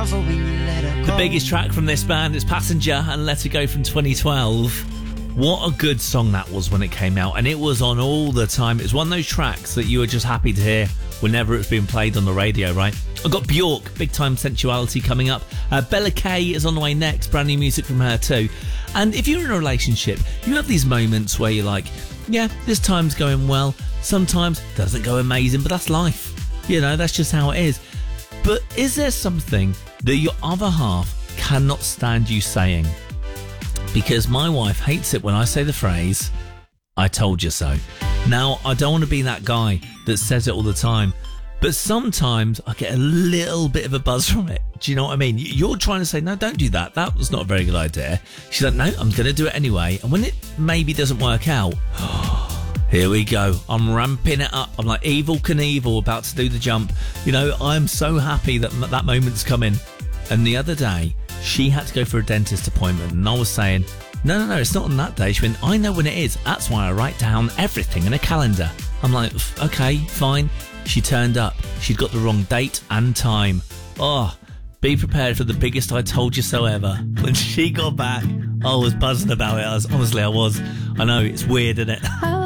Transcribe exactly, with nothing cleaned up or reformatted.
The biggest track from this band is Passenger and Let It Go from twenty twelve. What a good song that was when it came out, and it was on all the time. It was one of those tracks that you were just happy to hear whenever it's being played on the radio, right? I've got Bjork, Big Time Sensuality, coming up. Uh, Bella Kay is on the way next, brand new music from her too. And if you're in a relationship, you have these moments where you're like, yeah, this time's going well. Sometimes it doesn't go amazing, but that's life. You know, that's just how it is. But is there something that your other half cannot stand you saying? Because my wife hates it when I say the phrase, I told you so. Now, I don't want to be that guy that says it all the time, but sometimes I get a little bit of a buzz from it. Do you know what I mean? You're trying to say, no, don't do that. That was not a very good idea. She's like, no, I'm going to do it anyway. And when it maybe doesn't work out, here we go. I'm ramping it up. I'm like Evel Knievel about to do the jump. You know, I'm so happy that that moment's coming. And the other day, she had to go for a dentist appointment, and I was saying, no, no, no, it's not on that day. She went, I know when it is. That's why I write down everything in a calendar. I'm like, okay, fine. She turned up. She'd got the wrong date and time. Oh, be prepared for the biggest I told you so ever. When she got back, I was buzzing about it. I was, honestly, I was. I know, it's weird, isn't it?